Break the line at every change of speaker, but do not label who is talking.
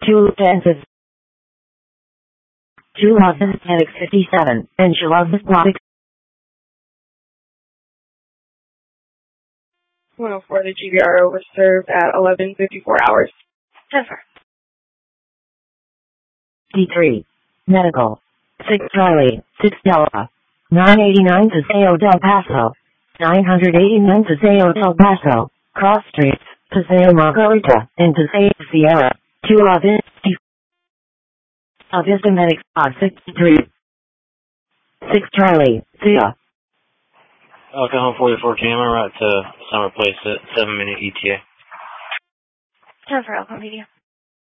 2 Lufthansa 2 Medics 57, Enchiladas Aquatics.
104, the GVRO was served at 11:54 hours.
10-4.
D3. Medical. 6 Charlie, 6 Delta. 989 Paseo del Paso. 989 Paseo del Paso. Cross Streets, Paseo Margarita, and Paseo Sierra. 2 Avista Medics, 63. 6 Charlie, Sia.
Alcohol 44 camera right to Summer Place at 7-minute ETA.
10-4, Alcohol Media.